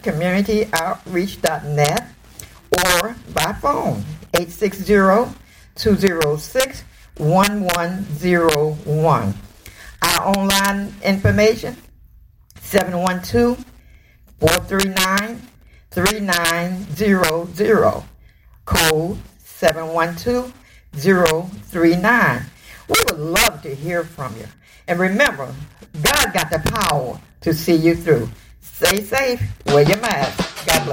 communityoutreach.net or by phone 860-206-1101. Our online information 712-439-3900, code 712039. We would love to hear from you. And remember, God got the power to see you through. Stay safe. Wear your mask. God bless.